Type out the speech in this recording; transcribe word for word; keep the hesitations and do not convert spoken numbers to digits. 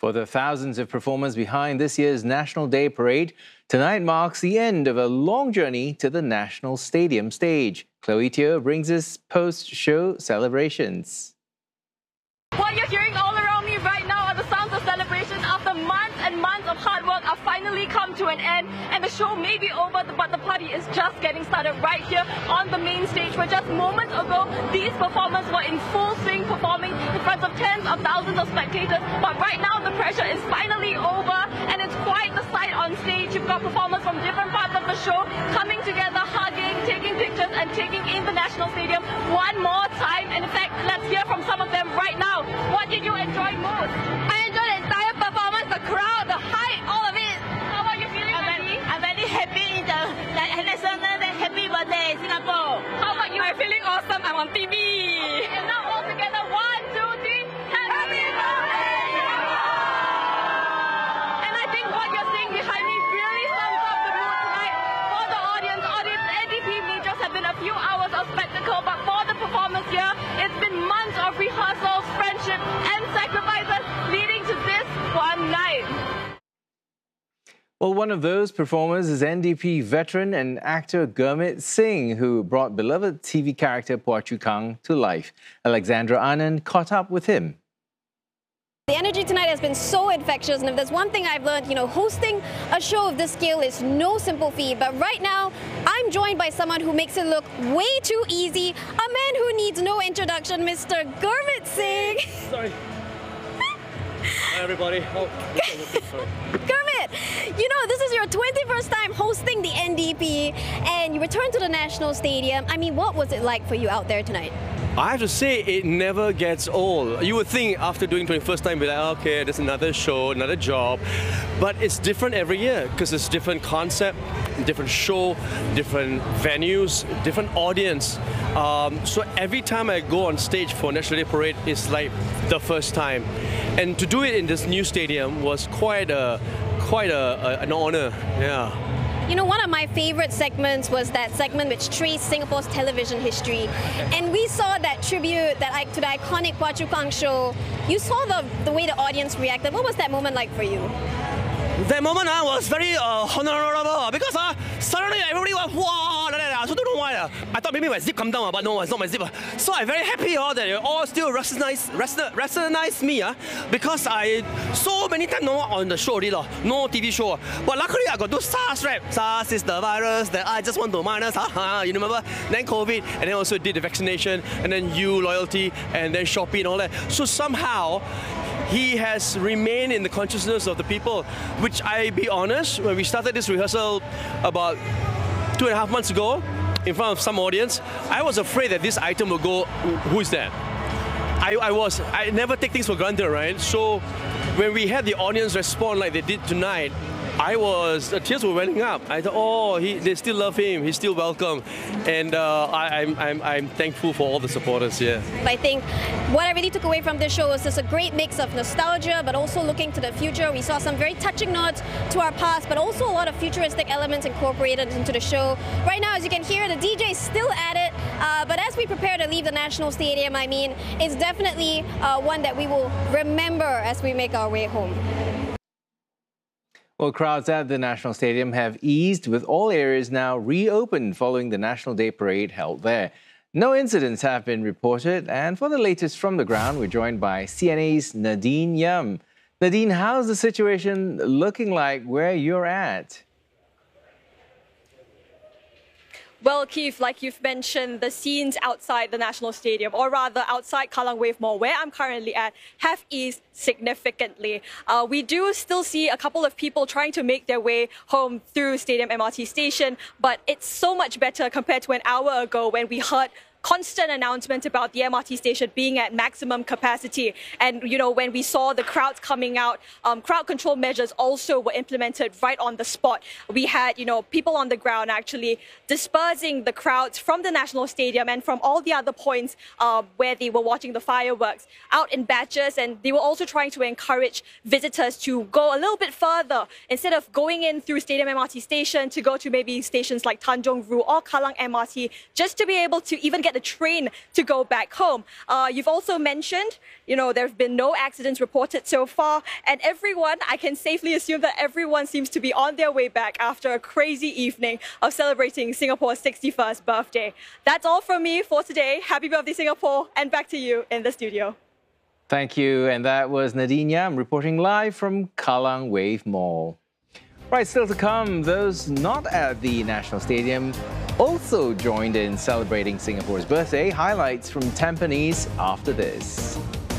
For the thousands of performers behind this year's National Day Parade, tonight marks the end of a long journey to the National Stadium stage. Chloe Teo brings us post-show celebrations. What you're hearing all around me right now are the sounds of celebration after months and months of hard work have finally come to an end, and the show may be over, but the party is just getting started right here on the main stage, where just moments ago these performers were in full swing performing in front of tens of thousands of spectators. But right now the pressure is finally over, and it's quite the sight on stage. You've got performers from different parts of the show coming together, hugging, taking pictures and taking in the National Stadium one more time. And in fact, let's hear from some of them right now. What did you enjoy most? I enjoyed the entire performance, the crowd, the hype, all of it. How are you feeling, I'm Andy? very, I'm very happy in the like, national day. Happy birthday, Singapore. How about you? I'm feeling awesome. I'm on T V. Okay, and now all together, one, two, three, happy birthday! And I think what you're seeing behind me really sums up the mood tonight for the audience. Audience, N D P may just have been a few hours of spectacle, but for the performers here, it's been months of rehearsals, friendship, and sacrifices leading to this one night. Well, one of those performers is N D P veteran and actor Gurmit Singh, who brought beloved T V character Phua Chu Kang to life. Alexandra Anand caught up with him. The energy tonight has been so infectious, and if there's one thing I've learned, you know, hosting a show of this scale is no simple feat. But right now, I'm joined by someone who makes it look way too easy, a man who needs no introduction, Mister Gurmit Singh. Sorry. Hi everybody. Oh, sorry. Gurmit, you know, this is your twenty-first time hosting the N D P, and you returned to the National Stadium. I mean, what was it like for you out there tonight? I have to say, it never gets old. You would think after doing twenty-first time, be like, okay, there's another show, another job. But it's different every year because it's different concept, different show, different venues, different audience. Um, so every time I go on stage for National Day Parade, it's like the first time. And to do it in this new stadium was quite a, quite a, a an honor. Yeah. You know, one of my favorite segments was that segment which traced Singapore's television history. And we saw that tribute that to the iconic Phua Chu Kang show. You saw the, the way the audience reacted. What was that moment like for you? That moment uh, was very uh, honorable because uh, suddenly everybody went, wow, like that. I also don't know why. Uh. I thought maybe my zip come down, uh, but no, it's not my zip. Uh. So I'm very happy uh, that you all still recognize, recognize me uh, because I so many times no on the show, uh, no T V show. But luckily I got those SARS rap. SARS is the virus that I just want to minus. Uh, you remember? Then COVID, and then also did the vaccination, and then you, loyalty, and then Shopee and all that. So somehow, he has remained in the consciousness of the people, which I be honest, when we started this rehearsal about two and a half months ago, in front of some audience, I was afraid that this item would go, who is that? I, I was, I never take things for granted, right? So when we had the audience respond like they did tonight, I was, the tears were welling up. I thought, oh, he, they still love him, he's still welcome. And uh, I, I'm, I'm, I'm thankful for all the supporters here. I think what I really took away from this show was just a great mix of nostalgia, but also looking to the future. We saw some very touching nods to our past, but also a lot of futuristic elements incorporated into the show. Right now, as you can hear, the D J is still at it, uh, but as we prepare to leave the National Stadium, I mean, it's definitely uh, one that we will remember as we make our way home. Well, crowds at the National Stadium have eased, with all areas now reopened following the National Day Parade held there. No incidents have been reported, and for the latest from the ground, we're joined by C N A's Nadine Yam. Nadine, how's the situation looking like where you're at? Well, Keith, like you've mentioned, the scenes outside the National Stadium, or rather outside Kallang Wave Mall, where I'm currently at, have eased significantly. Uh, we do still see a couple of people trying to make their way home through Stadium M R T station, but it's so much better compared to an hour ago when we heard constant announcement about the M R T station being at maximum capacity. And, you know, when we saw the crowds coming out, um, crowd control measures also were implemented right on the spot. We had, you know, people on the ground actually dispersing the crowds from the National Stadium and from all the other points uh, where they were watching the fireworks out in batches. And they were also trying to encourage visitors to go a little bit further. Instead of going in through Stadium M R T station, to go to maybe stations like Tanjong Rhu or Kallang M R T, just to be able to even get get the train to go back home. Uh, you've also mentioned, you know, there have been no accidents reported so far, and everyone, I can safely assume that everyone seems to be on their way back after a crazy evening of celebrating Singapore's sixty-first birthday. That's all from me for today. Happy birthday, Singapore, and back to you in the studio. Thank you. And that was Nadine Yam reporting live from Kallang Wave Mall. Right, still to come, those not at the National Stadium also joined in celebrating Singapore's birthday. Highlights from Tampines after this.